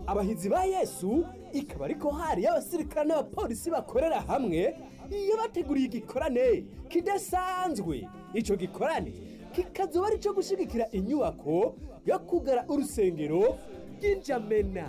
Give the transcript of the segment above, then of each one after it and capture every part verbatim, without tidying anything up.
abahizi ba Yesu ikaba ariko hari y'abasirikare n'abapolisi bakorera hamwe iyo bateguriye igikorane kidasanzwe. Ico gikorane kikazoba ari cyo gushigikira inyubako yo kugara urusengero ry'Injamena.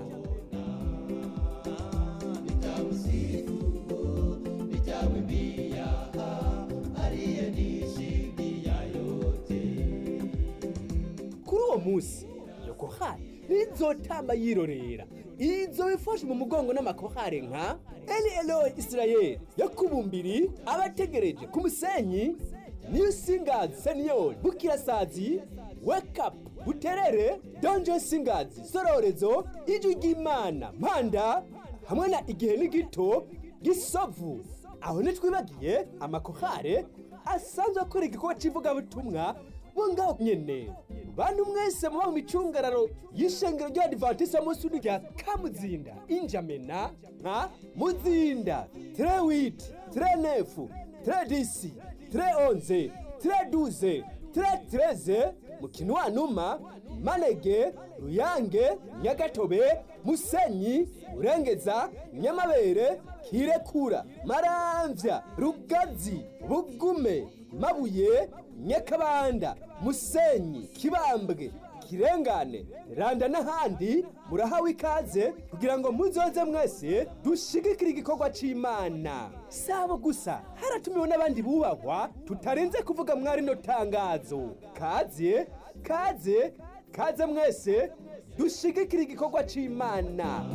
Kuri uwo musi yokohari nizotamba yirorera izo bifashe mu mugongo n'amakohare nka Eli Eloi Israel yo kubumbiri abategereje ku musenyi New Singers Senior Bukirasazi Wake Up Buterere Donjo Singers Sororezo Ijwi ry'Imana Mpanda hamwe na Igihe n'Igito Gisovu. Aho nitwibagiye amakohare asanzwe akora igikorwa civuga butumwa bo ngaho nyene. Bantu mwese muba mu micungararo y'ishengero ry'Abadiventiste b'umunsi rya Kamuzinda Injamena nka Muzinda tre huit tre neuf tre dix tre onze tre douze tre treize Mukinwanuma Manege Ruyange Nyagatobe Musenyi Urengeza Nyamabere Kirekura Maramvya Rugazi Bugume Mabuye Nyakabanda Musenyi Kibambwe Kirengane Randa n'ahandi murahawe ikaze kugira ngo muzoze mwese dushigikira igikorwa c'Imana. Sabo gusa haratumiwe n'abandi bubahwa tutarenze kuvuga mwari no tangazo. Kaze kaze kaze mwese dushigikira igikorwa c'Imana.